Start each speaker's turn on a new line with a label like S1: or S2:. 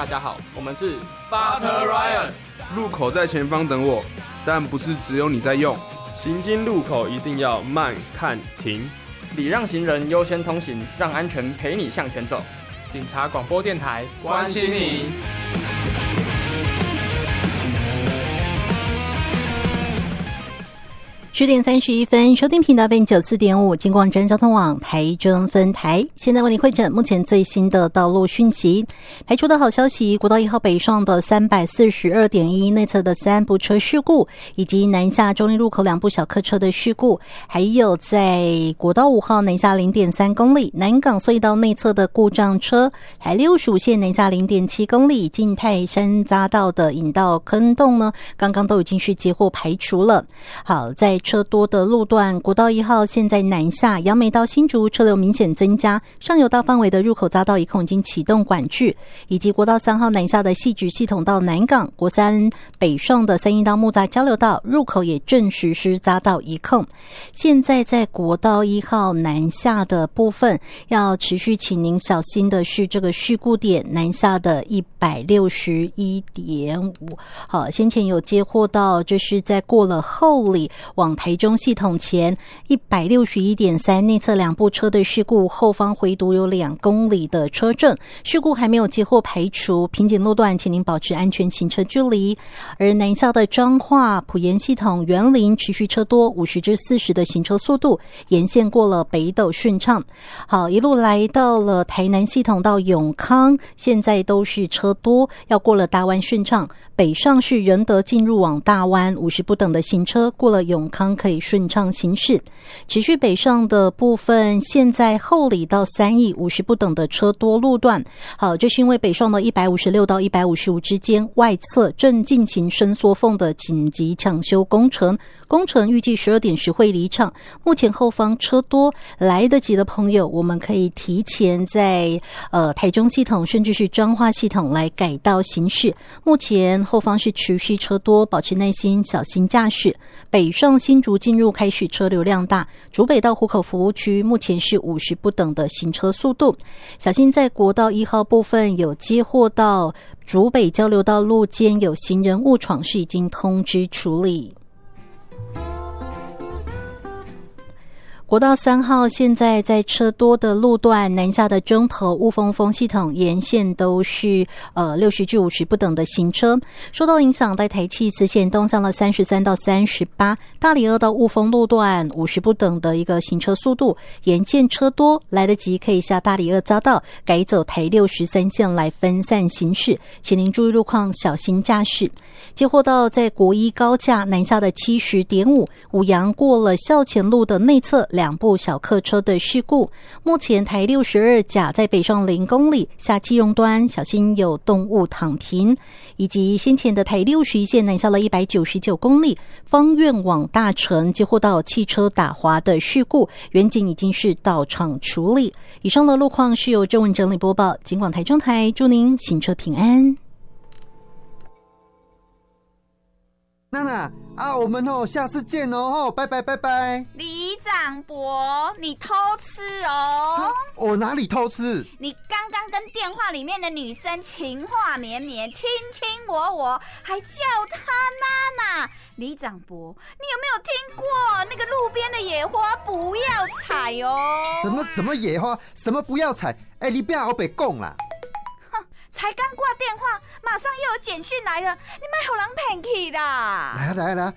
S1: 大家好，我们是 Butter Riot，
S2: 路口在前方等我，但不是只有你在用。
S3: 行经路口一定要慢看停，
S1: 礼让行人优先通行，让安全陪你向前走。警察广播电台关心你。
S4: 10点31分，收听频道FM 94.5，金广真交通网台中分台。现在为您汇整目前最新的道路讯息。排除的好消息，国道1号北上的 342.1 内侧的3部车事故，以及南下中立路口2部小客车的事故，还有在国道5号南下 0.3 公里南港隧道内侧的故障车，台65线南下 0.7 公里进泰山匝道的引道坑洞呢，刚刚都已经是截获排除了。好，在车多的路段，国道1号现在南下杨梅到新竹车流明显增加，上游大范围的入口匝道一控已经启动管制，以及国道3号南下的汐止系统到南港，国三北上的三义到木栅交流道入口也正实施匝道一控。现在在国道1号南下的部分，要持续请您小心的是这个事故点南下的 161.5。 好，先前有接获到，这是在过了后里往台中系统前 161.3 内侧2部车的事故，后方回堵有2公里的车阵，事故还没有接获排除，瓶颈路段请您保持安全行车距离。而南下的彰化埔盐系统园林持续车多50至40的行车速度，沿线过了北斗顺畅。好，一路来到了台南系统到永康，现在都是车多，要过了大湾顺畅。北上是仁德进入往大湾50不等的行车，过了永康可以顺畅行驶。持续北上的部分，现在后里到三义50不等的车多路段。好，这是因为北上的156到155之间外侧正进行伸缩缝的紧急抢修工程，工程预计12点10会离场。目前后方车多，来得及的朋友，我们可以提前在台中系统甚至是彰化系统来改道行驶。目前后方是持续车多，保持耐心，小心驾驶。北上新竹进入开始车流量大，竹北到湖口服务区目前是50不等的行车速度。小心在国道1号部分有接获到竹北交流道路肩有行人误闯，是已经通知处理。国道3号现在在车多的路段，南下的中投雾峰峰系统沿线都是60至50不等的行车。受到影响，在台七慈线东向了33到38，大里2到雾峰路段50不等的一个行车速度，沿线车多，来得及可以下大里2匝道，改走台63线来分散行驶，请您注意路况，小心驾驶。接获到在国一高架南下的70.5，五杨过了校前路的内侧2部小客车的事故，目前台62甲在北上0公里下基隆端小心有动物躺平，以及先前的台61线南下了199公里方院往大城接获到汽车打滑的事故，员警已经是到场处理。以上的路况是由郑文整理播报，警广台中台，祝您行车平安。
S5: 娜娜啊，我们下次见哦，拜拜拜拜。
S6: 李长博，你偷吃哦！
S5: 我哪里偷吃？
S6: 你刚刚跟电话里面的女生情话绵绵，卿卿我，还叫她娜娜。李长博，你有没有听过那个路边的野花不要采哦？
S5: 什么野花？什么不要采？你不要别讲啦！
S6: 才刚挂电话，马上又有简讯来了，你别让人骗去啦！
S5: 来，